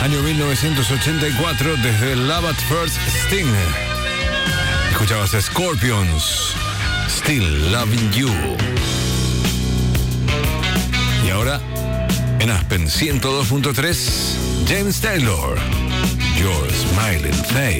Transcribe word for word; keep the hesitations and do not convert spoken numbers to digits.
Año mil novecientos ochenta y cuatro, desde Love at First Sting. Escuchabas a Scorpions, Still Loving You. Y ahora, en Aspen ciento dos punto tres, James Taylor, Your Smiling Face.